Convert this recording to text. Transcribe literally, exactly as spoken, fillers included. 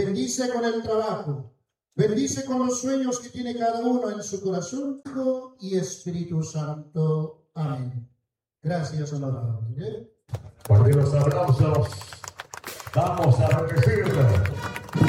bendice con el trabajo, bendice con los sueños que tiene cada uno en su corazón, Hijo y Espíritu Santo. Amén. Gracias, honorable. Porque los aplausos vamos a recibirlo.